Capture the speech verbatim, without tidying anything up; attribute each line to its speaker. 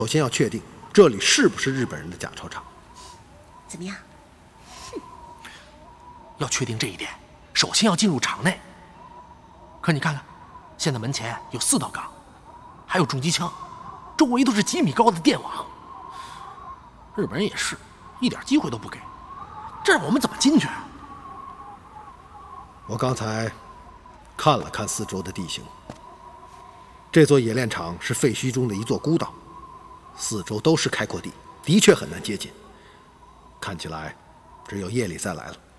Speaker 1: 首先要确定这里是不是日本人的假钞厂。
Speaker 2: 怎么样？
Speaker 3: 要确定这一点，首先要进入厂内。可你看看，现在门前有四道岗，还有重机枪，周围都是几米高的电网。日本人也是一点机会都不给，这让我们怎么进去？
Speaker 1: 我刚才看了看四周的地形，这座冶炼厂是废墟中的一座孤岛，四周都是开阔地，的确很难接近。看起来只有夜里再来了。